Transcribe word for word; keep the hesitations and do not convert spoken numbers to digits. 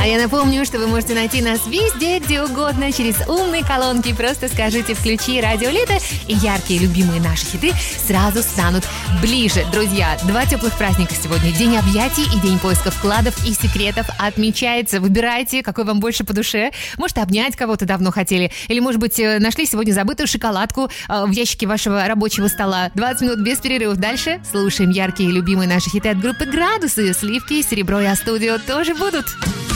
А я напомню, что вы можете найти нас везде, где угодно, через умные колонки. Просто скажите «Включи радио Лето», и яркие любимые наши хиты сразу станут ближе. Друзья, два теплых праздника сегодня. День объятий и день поиска вкладов и секретов отмечается. Выбирайте, какой вам больше по душе. Может, обнять кого-то давно хотели. Или, может быть, нашли сегодня забытую шоколадку в ящике вашего рабочего стола. двадцать минут без перерывов. Дальше слушаем яркие любимые наши хиты от группы «Градусы». Сливки, серебро и А-студио тоже будут.